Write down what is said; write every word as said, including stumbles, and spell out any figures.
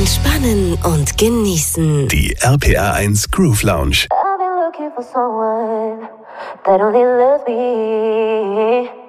Entspannen und genießen. Die R P R eins Groove Lounge. I've been looking for someone that only loves me.